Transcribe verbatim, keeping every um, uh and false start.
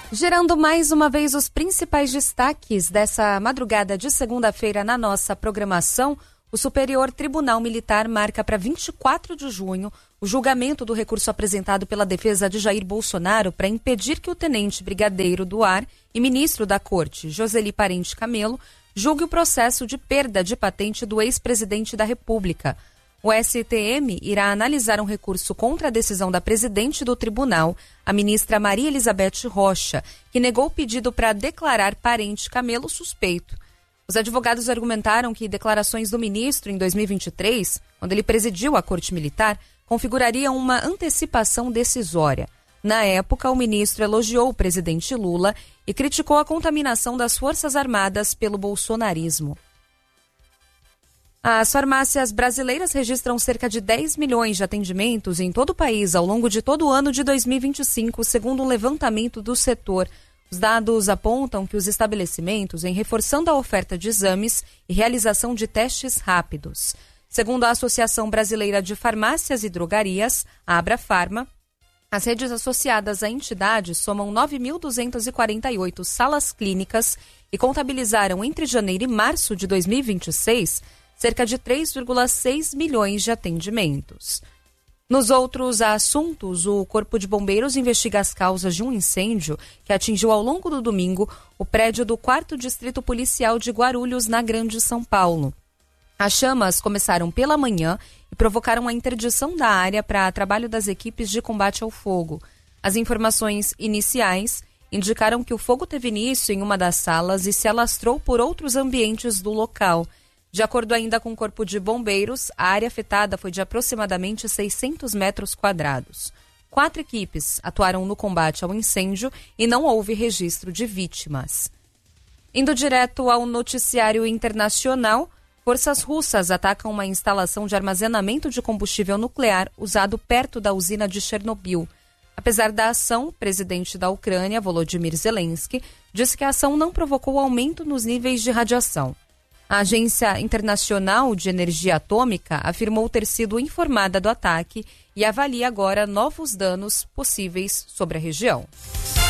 Gerando mais uma vez os principais destaques dessa madrugada de segunda-feira na nossa programação, o Superior Tribunal Militar marca para vinte e quatro de junho o julgamento do recurso apresentado pela defesa de Jair Bolsonaro para impedir que o tenente brigadeiro do ar e ministro da Corte, Joseli Parente Camelo, julgue o processo de perda de patente do ex-presidente da República. O S T M irá analisar um recurso contra a decisão da presidente do tribunal, a ministra Maria Elizabeth Rocha, que negou o pedido para declarar Parente Camelo suspeito. Os advogados argumentaram que declarações do ministro em dois mil e vinte e três, quando ele presidiu a Corte Militar, configurariam uma antecipação decisória. Na época, o ministro elogiou o presidente Lula e criticou a contaminação das Forças Armadas pelo bolsonarismo. As farmácias brasileiras registram cerca de dez milhões de atendimentos em todo o país ao longo de todo o ano de dois mil e vinte e cinco, segundo um levantamento do setor. Os dados apontam que os estabelecimentos vêm reforçando a oferta de exames e realização de testes rápidos. Segundo a Associação Brasileira de Farmácias e Drogarias, a Abrafarma, as redes associadas à entidade somam nove mil duzentas e quarenta e oito salas clínicas e contabilizaram entre janeiro e março de dois mil e vinte e seis cerca de três vírgula seis milhões de atendimentos. Nos outros assuntos, o Corpo de Bombeiros investiga as causas de um incêndio que atingiu ao longo do domingo o prédio do quarto Distrito Policial de Guarulhos, na Grande São Paulo. As chamas começaram pela manhã e provocaram a interdição da área para trabalho das equipes de combate ao fogo. As informações iniciais indicaram que o fogo teve início em uma das salas e se alastrou por outros ambientes do local. De acordo ainda com o Corpo de Bombeiros, a área afetada foi de aproximadamente seiscentos metros quadrados. Quatro equipes atuaram no combate ao incêndio e não houve registro de vítimas. Indo direto ao noticiário internacional, forças russas atacam uma instalação de armazenamento de combustível nuclear usado perto da usina de Chernobyl. Apesar da ação, o presidente da Ucrânia, Volodymyr Zelensky, disse que a ação não provocou aumento nos níveis de radiação. A Agência Internacional de Energia Atômica afirmou ter sido informada do ataque e avalia agora novos danos possíveis sobre a região.